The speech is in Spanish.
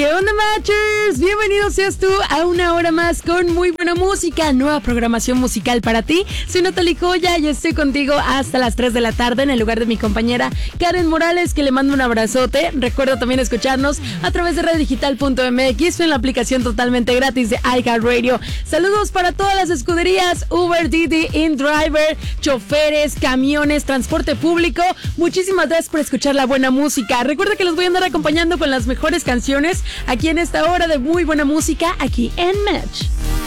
¿Qué onda, Matchers? Bienvenidos seas tú a una hora más con muy buena música, nueva programación musical para ti. Soy Natalie Joya y estoy contigo hasta las 3 de la tarde en el lugar de mi compañera Karen Morales, que le mando un abrazote. Recuerda también escucharnos a través de reddigital.mx o en la aplicación totalmente gratis de iHeartRadio. Saludos para todas las escuderías, Uber, Didi, InDriver, choferes, camiones, transporte público. Muchísimas gracias por escuchar la buena música. Recuerda que los voy a andar acompañando con las mejores canciones aquí en esta hora de muy buena música aquí en Match.